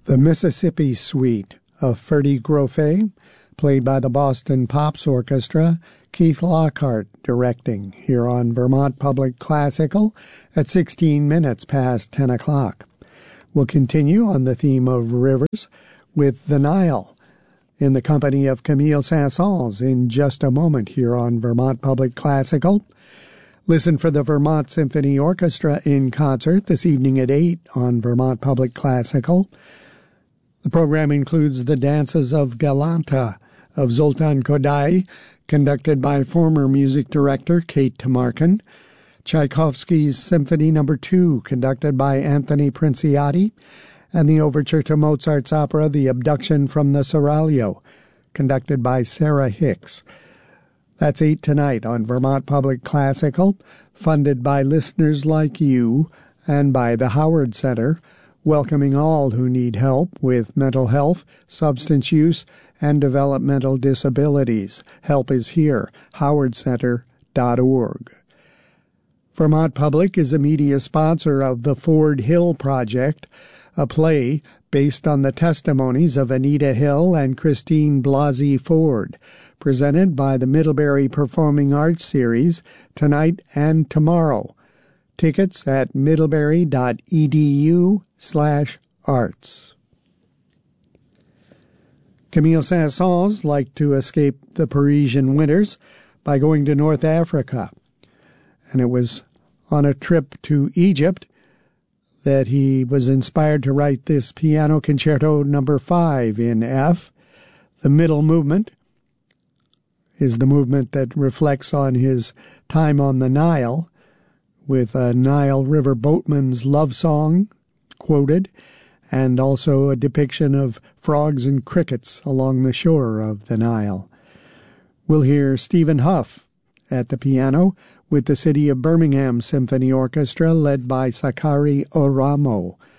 The Mississippi Suite of Ferdy Grofé, played by the Boston Pops Orchestra, Keith Lockhart directing, here on Vermont Public Classical at 16 minutes past 10 o'clock. We'll continue on the theme of rivers with the Nile in the company of Camille Saint-Saëns in just a moment here on Vermont Public Classical. Listen for the Vermont Symphony Orchestra in concert this evening at 8 on Vermont Public Classical. The program includes the Dances of Galanta of Zoltan Kodály, conducted by former music director Kate Tamarkin, Tchaikovsky's Symphony No. 2, conducted by Anthony Princiati, and the overture to Mozart's opera The Abduction from the Seraglio, conducted by Sarah Hicks. That's 8 tonight on Vermont Public Classical, funded by listeners like you and by the Howard Center, welcoming all who need help with mental health, substance use, and developmental disabilities. Help is here, howardcenter.org. Vermont Public is a media sponsor of the Ford Hill Project, a play based on the testimonies of Anita Hill and Christine Blasey Ford, presented by the Middlebury Performing Arts Series tonight and tomorrow. Tickets at middlebury.edu/arts. Camille Saint-Saëns liked to escape the Parisian winters by going to North Africa, and it was on a trip to Egypt that he was inspired to write this Piano Concerto No. 5 in F. The middle movement is the movement that reflects on his time on the Nile, with a Nile River boatman's love song quoted, and also a depiction of frogs and crickets along the shore of the Nile. We'll hear Stephen Huff at the piano with the City of Birmingham Symphony Orchestra led by Sakari Oramo.